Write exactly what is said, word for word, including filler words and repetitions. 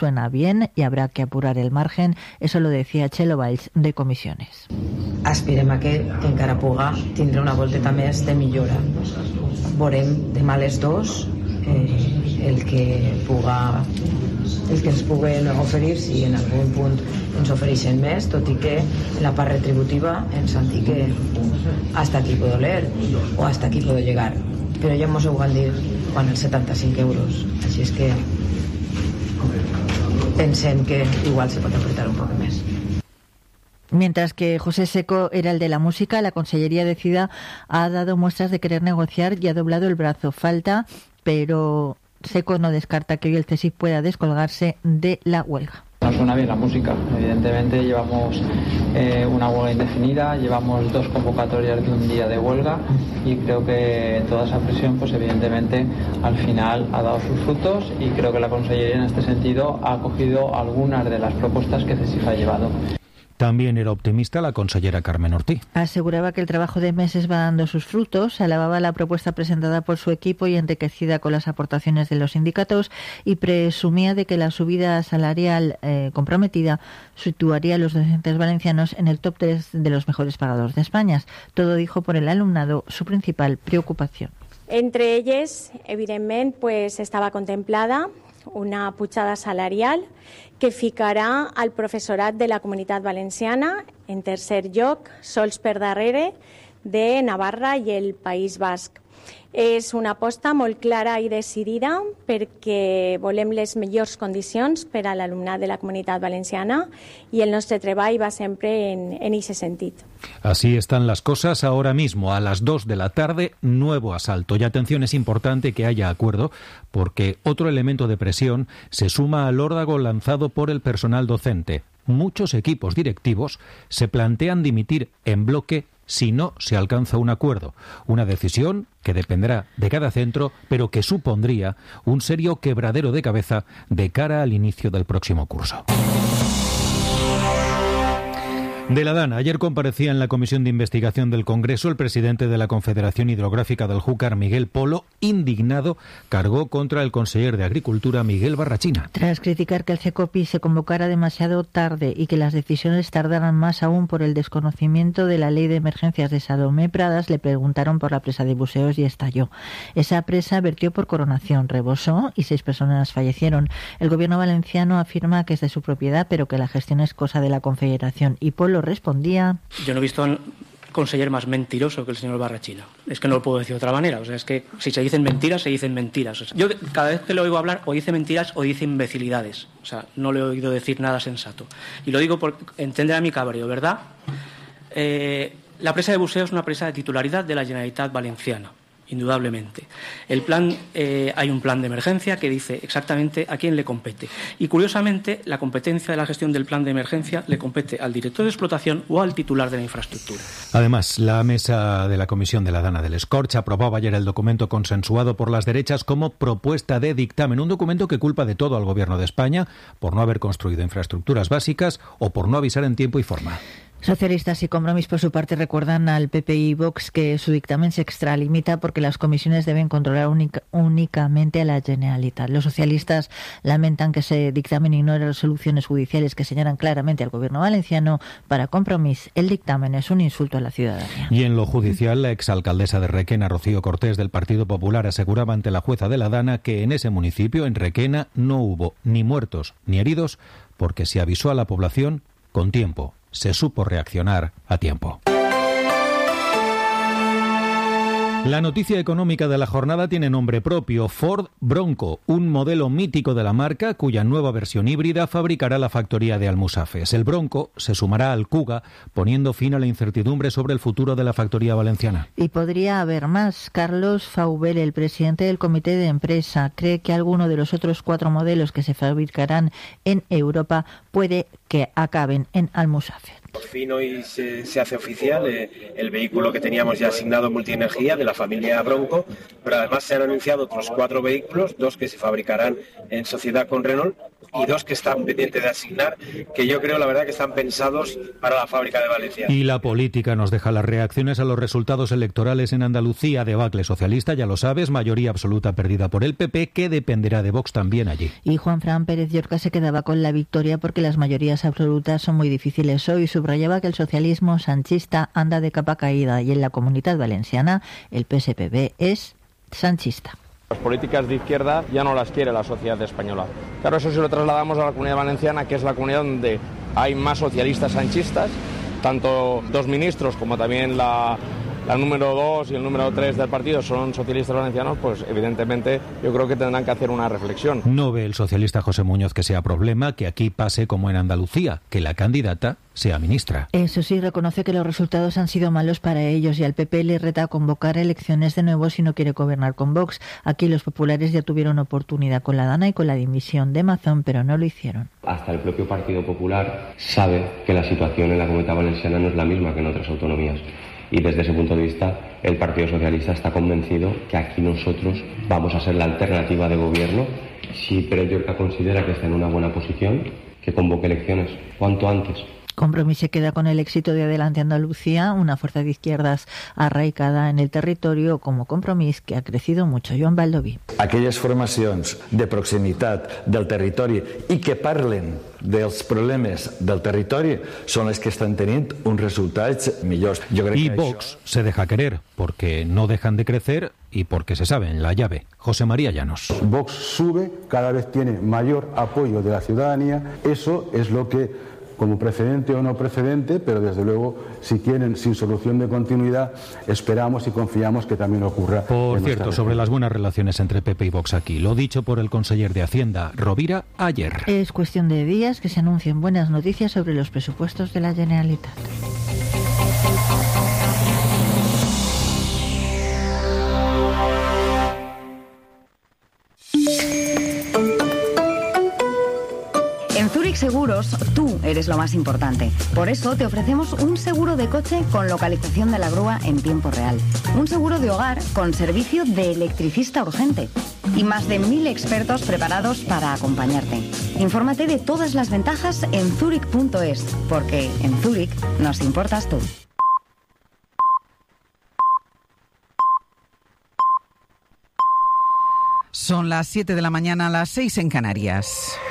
suena bien y habrá que apurar el margen. Eso lo decía Txelo Valls, de Comissiones. Aspirem a que encara puga tindre una volteta més de millora. Veurem demà a les dos eh, el que puga el que ens puguen oferir, si en algun punt ens ofereixen més, tot i que en la part retributiva ens han dit que hasta aquí puedo leer o hasta aquí puedo llegar, però ja mos ho van dir quan els setanta-cinc euros, així és que pensem que igual se pot apretar un poc més. Mientras que José Seco era el de la música, la Consellería de Ciudad ha dado muestras de querer negociar y ha doblado el brazo. Falta, pero Seco no descarta que hoy el C S I C pueda descolgarse de la huelga. No suena bien la música, evidentemente llevamos eh, una huelga indefinida, llevamos dos convocatorias de un día de huelga y creo que toda esa presión pues evidentemente al final ha dado sus frutos y creo que la Consellería en este sentido ha acogido algunas de las propuestas que C S I C ha llevado. También era optimista la consellera Carmen Ortí. Aseguraba que el trabajo de meses va dando sus frutos, alababa la propuesta presentada por su equipo y enriquecida con las aportaciones de los sindicatos y presumía de que la subida salarial eh, comprometida situaría a los docentes valencianos en el top tres de los mejores pagados de España. Todo dijo por el alumnado su principal preocupación. Entre ellas, evidentemente, pues estaba contemplada una pujada salarial que ficarà al professorat de la Comunitat Valenciana en tercer lloc, sols per darrere de Navarra i el País Basc. És una aposta molt clara i decidida perquè volem les millors condicions per a l'alumnat de la Comunitat Valenciana y el nostre treball va siempre en, en ese sentido. Así están las cosas ahora mismo. A las dos de la tarde, nuevo asalto. Y atención, es importante que haya acuerdo porque otro elemento de presión se suma al órdago lanzado por el personal docente. Muchos equipos directivos se plantean dimitir en bloque si no se alcanza un acuerdo. Una decisión que dependerá de cada centro, pero que supondría un serio quebradero de cabeza de cara al inicio del próximo curso. De la Dana, ayer comparecía en la Comisión de Investigación del Congreso el presidente de la Confederación Hidrográfica del Júcar, Miguel Polo, indignado, cargó contra el conseller de Agricultura, Miguel Barrachina. Tras criticar que el CECOPI se convocara demasiado tarde y que las decisiones tardaran más aún por el desconocimiento de la Ley de Emergencias de Salomé Pradas, le preguntaron por la presa de Buseos y estalló. Esa presa vertió por coronación, rebosó y seis personas fallecieron. El gobierno valenciano afirma que es de su propiedad, pero que la gestión es cosa de la Confederación. Y Polo respondía: yo no he visto a un conseller más mentiroso que el señor Barrachina. Es que no lo puedo decir de otra manera. O sea, es que si se dicen mentiras, se dicen mentiras. O sea, yo cada vez que lo oigo hablar, o dice mentiras o dice imbecilidades. O sea, no le he oído decir nada sensato. Y lo digo por entender a mi cabreo, ¿verdad? Eh, la presa de Buseos es una presa de titularidad de la Generalitat Valenciana. Indudablemente. El plan, eh, hay un plan de emergencia que dice exactamente a quién le compete. Y curiosamente, la competencia de la gestión del plan de emergencia le compete al director de explotación o al titular de la infraestructura. Además, la mesa de la Comisión de la Dana del Escorch aprobaba ayer el documento consensuado por las derechas como propuesta de dictamen. Un documento que culpa de todo al Gobierno de España por no haber construido infraestructuras básicas o por no avisar en tiempo y forma. Socialistas y Compromís, por su parte, recuerdan al P P y Vox que su dictamen se extralimita porque las comisiones deben controlar única, únicamente a la Generalitat. Los socialistas lamentan que ese dictamen ignore resoluciones judiciales que señalan claramente al gobierno valenciano. Para Compromís, el dictamen es un insulto a la ciudadanía. Y en lo judicial, la exalcaldesa de Requena, Rocío Cortés, del Partido Popular, aseguraba ante la jueza de la Dana que en ese municipio, en Requena, no hubo ni muertos ni heridos porque se avisó a la población con tiempo. Se supo reaccionar a tiempo. La noticia económica de la jornada tiene nombre propio: Ford Bronco, un modelo mítico de la marca cuya nueva versión híbrida fabricará la factoría de Almusafes. El Bronco se sumará al Kuga, poniendo fin a la incertidumbre sobre el futuro de la factoría valenciana. Y podría haber más. Carlos Faubel, el presidente del comité de empresa, cree que alguno de los otros cuatro modelos que se fabricarán en Europa puede que acaben en Almusafes. Por fin hoy se, se hace oficial eh, el vehículo que teníamos ya asignado multienergía de la familia Bronco, pero además se han anunciado otros cuatro vehículos, dos que se fabricarán en sociedad con Renault, y dos que están pendientes de asignar, que yo creo la verdad que están pensados para la fábrica de Valencia. Y la política nos deja las reacciones a los resultados electorales en Andalucía. Debacle socialista, ya lo sabes, mayoría absoluta perdida por el P P, que dependerá de Vox también allí. Y Juan Fran Pérez Llorca se quedaba con la victoria porque las mayorías absolutas son muy difíciles hoy. Subrayaba que el socialismo sanchista anda de capa caída y en la Comunidad Valenciana el P S P B es sanchista. Las políticas de izquierda ya no las quiere la sociedad española. Claro, eso si lo trasladamos a la Comunidad Valenciana, que es la comunidad donde hay más socialistas sanchistas, tanto dos ministros como también la, la número dos y el número tres del partido son socialistas valencianos, pues evidentemente yo creo que tendrán que hacer una reflexión. No ve el socialista José Muñoz que sea problema que aquí pase como en Andalucía, que la candidata sea ministra. Eso sí, reconoce que los resultados han sido malos para ellos y al P P le reta a convocar elecciones de nuevo si no quiere gobernar con Vox. Aquí los populares ya tuvieron oportunidad con la Dana y con la dimisión de Mazón, pero no lo hicieron. Hasta el propio Partido Popular sabe que la situación en la Comunidad Valenciana no es la misma que en otras autonomías. Y desde ese punto de vista, el Partido Socialista está convencido que aquí nosotros vamos a ser la alternativa de gobierno. Si Pérez Llorca considera que está en una buena posición, que convoque elecciones cuanto antes. Compromís se queda con el éxito de Adelante Andalucía, una fuerza de izquierdas arraigada en el territorio como Compromís, que ha crecido mucho. Joan Baldoví. Aquelles formacions de proximitat del territori i que parlen dels problemes del territori són les que estan tenint uns resultats millors. Jo crec y que Vox això... se deja querer, porque no dejan de crecer y porque se saben la llave. José María Llanos. Vox sube, cada vez tiene mayor apoyo de la ciudadanía. Eso es lo que, como precedente o no precedente, pero desde luego, si quieren, sin solución de continuidad, esperamos y confiamos que también ocurra. Por cierto, sobre las buenas relaciones entre P P y Vox aquí, lo dicho por el conseller de Hacienda, Rovira, ayer. Es cuestión de días que se anuncien buenas noticias sobre los presupuestos de la Generalitat. En Zurich Seguros, tú eres lo más importante. Por eso te ofrecemos un seguro de coche con localización de la grúa en tiempo real. Un seguro de hogar con servicio de electricista urgente. Y más de mil expertos preparados para acompañarte. Infórmate de todas las ventajas en zurich punto es, porque en Zurich nos importas tú. Son las siete de la mañana, las seis en Canarias.